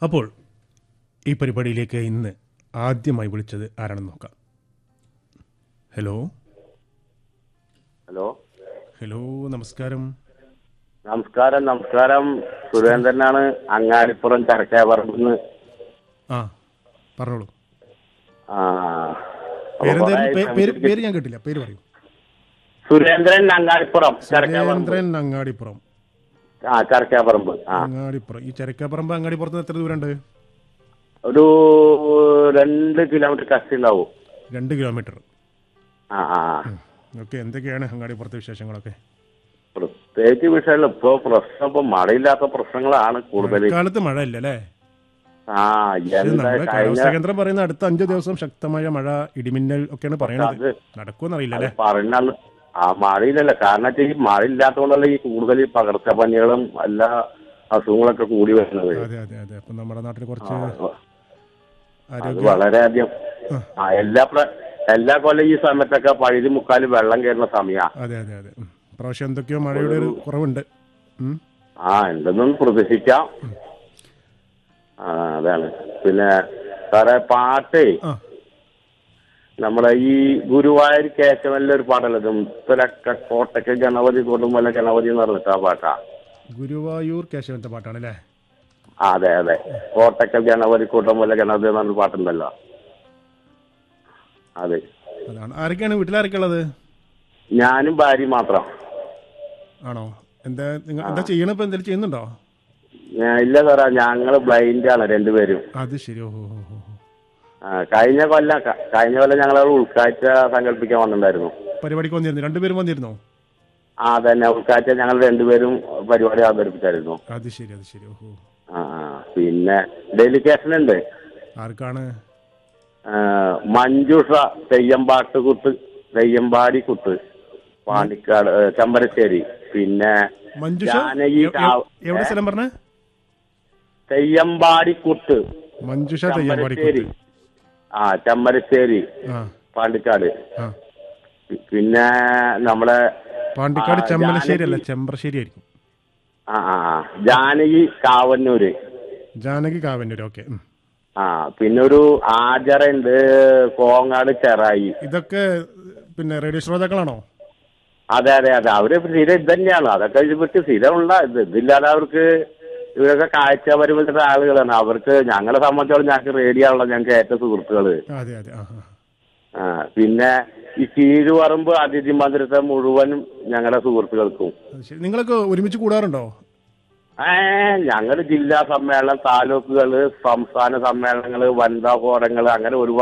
അപ്പോൾ ഈ പരിപാടിയിലേക്ക് ഇന്ന് ആദ്യമായി വിളിച്ചത് ആരാണെന്ന് നോക്കാം. ഹലോ ഹലോ ഹലോ നമസ്കാരം. നമസ്കാരം. നമസ്കാരം. സുരേന്ദ്രനാണ്, അങ്ങാടിപ്പുറം ചരക്കാപറമ്പ്. ആ പറഞ്ഞോളൂ. പേര് പേര് ഞാൻ കേട്ടില്ല, പേര് പറയൂ. സുരേന്ദ്രൻ, അങ്ങാടിപ്പുറം സുരേന്ദ്രൻ അങ്ങാടിപ്പുറം. ചരക്കാപറമ്പ്. അങ്ങാടിപ്പുറം. ഈ ചരക്കാപ്പറമ്പ് അങ്ങാടിപ്പുറത്ത് എത്ര ദൂരമുണ്ട്? ഒരു 2 കിലോമീറ്റർ കഷ്ടി ഉണ്ടാവും. 2 കിലോമീറ്റർ. ഓക്കെ, എന്തൊക്കെയാണ് അങ്ങാടിപ്പുറത്തെ വിശേഷങ്ങളൊക്കെ? പ്രത്യേകിച്ച് വിഷയമില്ല. ഇപ്പൊ മഴയില്ലാത്ത പ്രശ്നങ്ങളാണ് കൂടുതൽ. കാലത്ത് മഴ ഇല്ല അല്ലേ? എന്താ കാലാവസ്ഥാ കേന്ദ്രം പറയുന്ന അടുത്ത 5 ദിവസം ശക്തമായ മഴ, ഇടിമിന്നൽ ഒക്കെയാണ് പറയുന്നത്. നടക്കുമെന്ന് അറിയില്ല അല്ലേ? പറഞ്ഞാൽ മഴയില്ലല്ലോ. കാരണം ഈ മഴ ഇല്ലാത്തതുകൊണ്ടല്ല ഈ കൂടുതൽ ഈ പകർച്ചപ്പനികളും എല്ലാ അസുഖങ്ങളൊക്കെ കൂടി വരുന്നത്. അതെ അതെ അതെ. അപ്പൊ നമ്മുടെ നാട്ടിൽ കുറച്ച് വളരെയധികം എല്ലാ കൊല്ലം ഈ സമയത്തൊക്കെ പഴുതി മുക്കാല് വെള്ളം കയറുന്ന സമയമാണ്. അതെ അതെ അതെ. പ്രാവശ്യം എന്തൊക്കെയോ മഴയുടെ ഒരു കുറവുണ്ട്. എന്തെന്നും പ്രതീക്ഷിക്കാം. അതാണ്. പിന്നെ സാറേ, പാട്ടേ നമ്മുടെ ഈ ഗുരുവായൂർ കേശവനിലെ ഒരു പാട്ടല്ലേ, മുത്തലക്ക കോട്ടയ്ക്ക് ഗണപതി കൊടുമല ഗണപതി എന്ന് പറഞ്ഞിട്ട് ആ പാട്ടാ. ഗുരുവായൂർ കേശവന്റെ പാട്ടാണ് അല്ലേ? അതെ അതെ. കോട്ടയ്ക്കൽ ഗണപതി കൂട്ടമല്ല ഗണപതി എന്ന് പറഞ്ഞ പാട്ടുണ്ടല്ലോ. അതെ, അതാണ്. ആരൊക്കെയാണ് വീട്ടിലാരൊക്കെ ഉള്ളത്? ഞാനും ഭാര്യ മാത്രം. ആണോ? എന്താ ചെയ്യണ? ഇപ്പൊ എന്തെങ്കിലും ചെയ്യുന്നുണ്ടോ? ഇല്ല സാറാ, ഞങ്ങള് ബ്ലൈൻഡ് ആണ് രണ്ടുപേരും. അത് ശരി. ഓഹോ. കഴിഞ്ഞ കൊല്ലം ഞങ്ങൾ ഉൾക്കാഴ്ച സങ്കല്പിക്കാൻ വന്നിട്ടുണ്ടായിരുന്നു. പരിപാടിക്ക് വന്നിരുന്നു? രണ്ടുപേരും വന്നിരുന്നോ? അതന്നെ, ഉൾക്കാഴ്ച ഞങ്ങൾ രണ്ടുപേരും പരിപാടി അവതരിപ്പിച്ചായിരുന്നു. അത് ശരി അത് ശരി. ഓഹോ. പിന്നെ ഡെലിഗേഷൻ ഉണ്ട്. ആർക്കാണ്? മഞ്ജുഷ തെയ്യമ്പാടി കുത്ത് പാണ്ടിക്കാട് ചമ്പരശ്ശേരി. പിന്നെ എവിടെ സ്ഥലം പറഞ്ഞ? തെയ്യമ്പാടി കുത്ത്. മഞ്ജുഷ തെയ്യമ്പാടി. ചമ്പരശ്ശേരി പാണ്ടിക്കാട്. പിന്നെ നമ്മളെ പാണ്ടിക്കാട് ചമ്മലശ്ശേരി അല്ല, ചെമ്പ്രശ്ശേരി ആയിരിക്കും. ജാനകി കാവന്നൂര്. ഓക്കെ. പിന്നെ ഒരു ആചറുണ്ട് കോങ്ങാട് ചെറായി. ഇതൊക്കെ പിന്നെ റേഡിയോ ശ്രോതാക്കളാണോ? അതെ അതെ അതെ. അവര് സ്ഥിരം ഇത് തന്നെയാണ്. അതൊക്കെ ഇവർക്ക് സ്ഥിരമുള്ള ഇതില്ലാതെ അവർക്ക് ഇവരൊക്കെ കാഴ്ച പരിമിത ആളുകളാണ്. അവർക്ക് ഞങ്ങളെ സംബന്ധിച്ചോളം ഞങ്ങൾക്ക് റേഡിയോ ആണല്ലോ ഞങ്ങൾക്ക് ഏറ്റവും സുഹൃത്തുക്കള്. പിന്നെ ഈ കീഴുപറമ്പ് അതിഥി മന്ദിരത്തെ മുഴുവനും ഞങ്ങളുടെ സുഹൃത്തുക്കൾക്കും. നിങ്ങളൊക്കെ ഒരുമിച്ച് കൂടാറുണ്ടോ? ഞങ്ങള് ജില്ലാ സമ്മേളനം, താലൂക്കുകള്, സംസ്ഥാന സമ്മേളനങ്ങള്, വനിതാ ഫോറങ്ങള്, അങ്ങനെ ഒരുപാട്